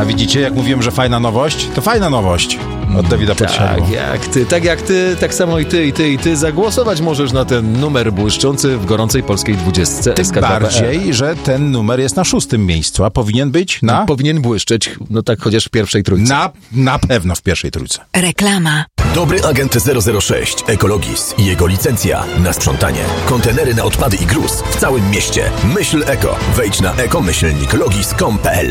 A widzicie, jak mówiłem, że fajna nowość? To fajna nowość od Dawida Podsiadło. Tak jak ty, tak samo i ty zagłosować możesz na ten numer błyszczący w gorącej polskiej 20. Tym bardziej, że ten numer jest na 6. miejscu, a powinien być na... No, powinien błyszczeć, no tak chociaż w pierwszej trójce. Na pewno w pierwszej trójce. Reklama. Dobry agent 006 Ecologis i jego licencja na sprzątanie. Kontenery na odpady i gruz w całym mieście. Myśl Eko. Wejdź na eco-logis.com.pl.